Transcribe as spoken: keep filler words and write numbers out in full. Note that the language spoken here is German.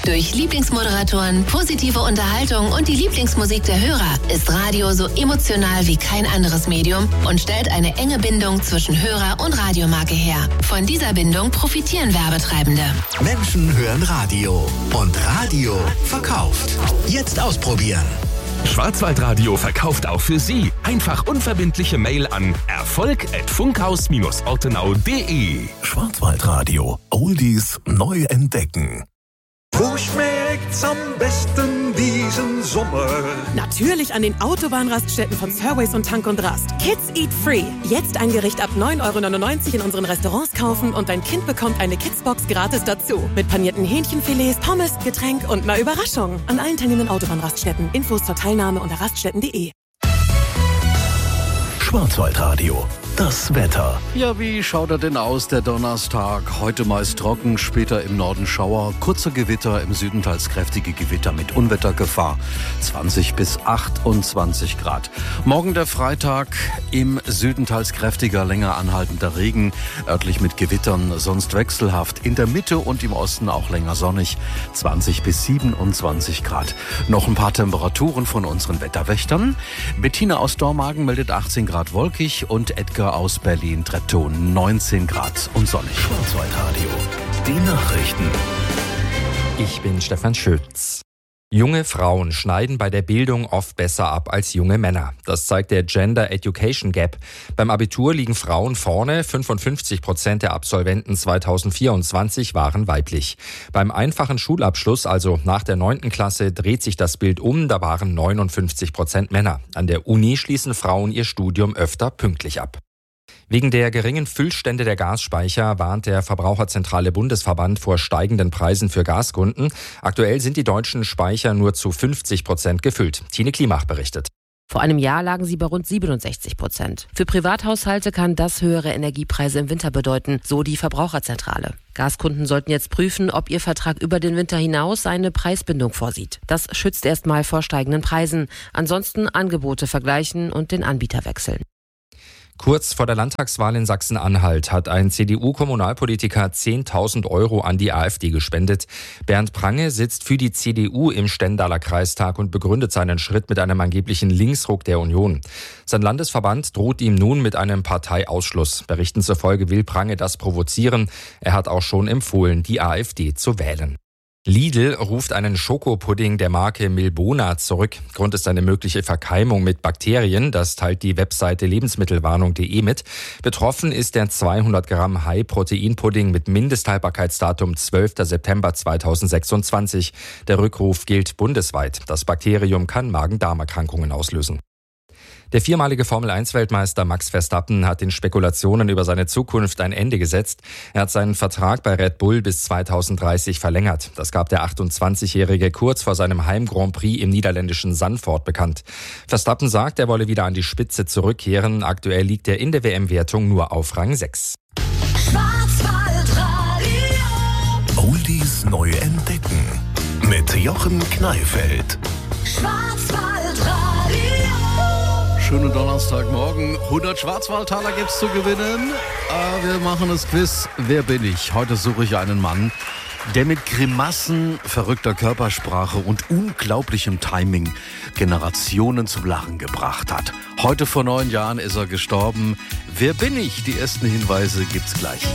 Durch Lieblingsmoderatoren, positive Unterhaltung und die Lieblingsmusik der Hörer ist Radio so emotional wie kein anderes Medium und stellt eine enge Bindung zwischen Hörer und Radiomarke her. Von dieser Bindung profitieren Werbetreibende. Menschen hören Radio und Radio verkauft. Jetzt ausprobieren. Schwarzwaldradio verkauft auch für Sie. Einfach unverbindliche Mail an erfolg at funkhaus ortenau punkt de. Schwarzwaldradio. Oldies neu entdecken. Wo schmeckt's am besten diesen Sommer? Natürlich an den Autobahnraststätten von Surways und Tank und Rast. Kids Eat Free. Jetzt ein Gericht ab neun Euro neunundneunzig in unseren Restaurants kaufen und dein Kind bekommt eine Kidsbox gratis dazu. Mit panierten Hähnchenfilets, Pommes, Getränk und einer Überraschung. An allen teilnehmenden Autobahnraststätten. Infos zur Teilnahme unter raststätten punkt de. Schwarzwaldradio. Das Wetter. Ja, wie schaut er denn aus, der Donnerstag? Heute meist trocken, später im Norden Schauer, kurze Gewitter, im Süden teils kräftige Gewitter mit Unwettergefahr, zwanzig bis achtundzwanzig Grad. Morgen der Freitag, im Süden teils kräftiger, länger anhaltender Regen, örtlich mit Gewittern, sonst wechselhaft. In der Mitte und im Osten auch länger sonnig, zwanzig bis siebenundzwanzig Grad. Noch ein paar Temperaturen von unseren Wetterwächtern. Bettina aus Dormagen meldet achtzehn Grad wolkig und Edgar aus Berlin-Treptow neunzehn Grad und sonnig. Schwarzwaldradio. Die Nachrichten. Ich bin Stefan Schütz. Junge Frauen schneiden bei der Bildung oft besser ab als junge Männer. Das zeigt der Gender Education Gap. Beim Abitur liegen Frauen vorne. fünfundfünfzig Prozent der Absolventen zweitausendvierundzwanzig waren weiblich. Beim einfachen Schulabschluss, also nach der neunten Klasse, dreht sich das Bild um. Da waren neunundfünfzig Prozent Männer. An der Uni schließen Frauen ihr Studium öfter pünktlich ab. Wegen der geringen Füllstände der Gasspeicher warnt der Verbraucherzentrale Bundesverband vor steigenden Preisen für Gaskunden. Aktuell sind die deutschen Speicher nur zu fünfzig Prozent gefüllt. Tine Klimach berichtet. Vor einem Jahr lagen sie bei rund siebenundsechzig Prozent. Für Privathaushalte kann das höhere Energiepreise im Winter bedeuten, so die Verbraucherzentrale. Gaskunden sollten jetzt prüfen, ob ihr Vertrag über den Winter hinaus eine Preisbindung vorsieht. Das schützt erstmal vor steigenden Preisen. Ansonsten Angebote vergleichen und den Anbieter wechseln. Kurz vor der Landtagswahl in Sachsen-Anhalt hat ein C D U-Kommunalpolitiker zehntausend Euro an die AfD gespendet. Bernd Prange sitzt für die C D U im Stendaler Kreistag und begründet seinen Schritt mit einem angeblichen Linksruck der Union. Sein Landesverband droht ihm nun mit einem Parteiausschluss. Berichten zufolge will Prange das provozieren. Er hat auch schon empfohlen, die AfD zu wählen. Lidl ruft einen Schokopudding der Marke Milbona zurück. Grund ist eine mögliche Verkeimung mit Bakterien. Das teilt die Webseite lebensmittelwarnung punkt de mit. Betroffen ist der zweihundert Gramm High-Protein-Pudding mit Mindesthaltbarkeitsdatum zwölfter September zweitausendsechsundzwanzig. Der Rückruf gilt bundesweit. Das Bakterium kann Magen-Darm-Erkrankungen auslösen. Der viermalige Formel eins Weltmeister Max Verstappen hat den Spekulationen über seine Zukunft ein Ende gesetzt. Er hat seinen Vertrag bei Red Bull bis zweitausenddreißig verlängert. Das gab der achtundzwanzigjährige kurz vor seinem Heim-Grand Prix im niederländischen Zandvoort bekannt. Verstappen sagt, er wolle wieder an die Spitze zurückkehren. Aktuell liegt er in der W M-Wertung nur auf Rang sechs. Schwarzwaldradio. Oldies neu entdecken. Mit Jochen Kneifeld. Schwarzwaldradio. Schönen Donnerstagmorgen. hundert Schwarzwaldtaler gibt's zu gewinnen. Äh, wir machen das Quiz. Wer bin ich? Heute suche ich einen Mann, der mit Grimassen, verrückter Körpersprache und unglaublichem Timing Generationen zum Lachen gebracht hat. Heute vor neun Jahren ist er gestorben. Wer bin ich? Die ersten Hinweise gibt's gleich.